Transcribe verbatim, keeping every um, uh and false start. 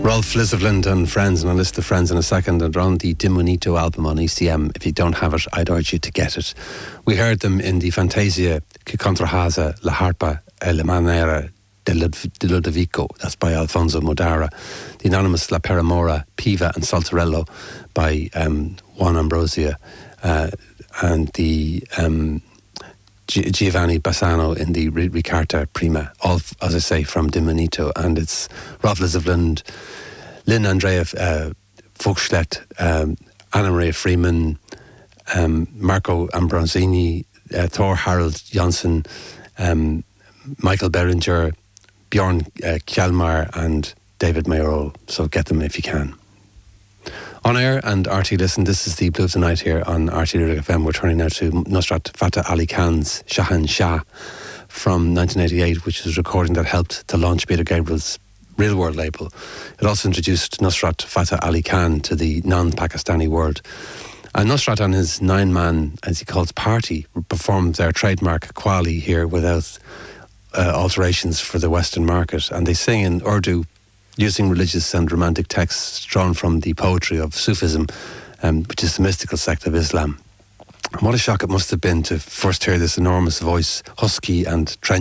Rolf Lisovland and Friends, and I'll list the Friends in a second, and on the Dimonito album on E C M. If you don't have it, I'd urge you to get it. We heard them in the Fantasia que contrahasa la harpa e la manera de Ludovico, that's by Alfonso Modara. The anonymous La Peramora, Piva and Saltarello by um, Juan Ambrosia, uh, and the um, G- Giovanni Bassano in the Ricarta Prima, all, as I say, from Dimonito. And it's Rolf Lisovland, Lynn Andrea uh, Fuchslet, um, Anna Maria Freeman, um, Marco Ambrosini, uh, Thor Harold Janssen, um, Michael Beringer, Bjorn uh, Kjellmar and David Mayoro. So get them if you can. On air and R T Listen, this is the Blue of the Night here on R T Lyric F M. We're turning now to Nusrat Fateh Ali Khan's Shahan Shah from nineteen eighty-eight, which is a recording that helped to launch Peter Gabriel's Real World label. It also introduced Nusrat Fateh Ali Khan to the non-Pakistani world. And Nusrat and his nine-man, as he calls, party performed their trademark Qawwali here without uh, alterations for the Western market. And they sing in Urdu, using religious and romantic texts drawn from the poetry of Sufism, um, which is the mystical sect of Islam. And what a shock it must have been to first hear this enormous voice, husky and trenchant,